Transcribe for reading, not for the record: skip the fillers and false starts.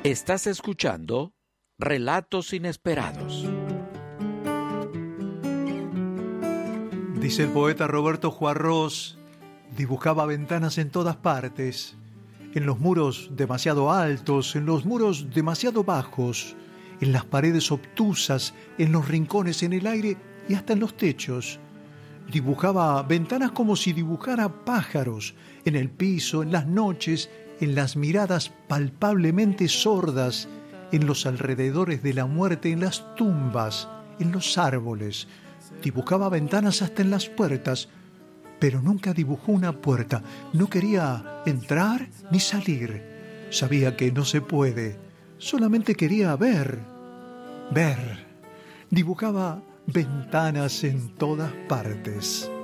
Estás escuchando Relatos Inesperados. Dice el poeta Roberto Juarros, dibujaba ventanas en todas partes, en los muros demasiado altos, en los muros demasiado bajos, en las paredes obtusas, en los rincones, en el aire y hasta en los techos. Dibujaba ventanas como si dibujara pájaros, en el piso, en las noches, en las miradas palpablemente sordas, en los alrededores de la muerte, en las tumbas, en los árboles. Dibujaba ventanas hasta en las puertas, pero nunca dibujó una puerta. No quería entrar ni salir. Sabía que no se puede. Solamente quería ver. Dibujaba ventanas en todas partes.